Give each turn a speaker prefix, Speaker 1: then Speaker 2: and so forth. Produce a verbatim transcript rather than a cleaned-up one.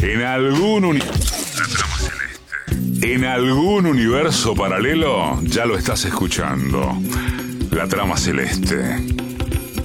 Speaker 1: En algún uni- La trama celeste. En algún universo paralelo ya lo estás escuchando. La trama celeste.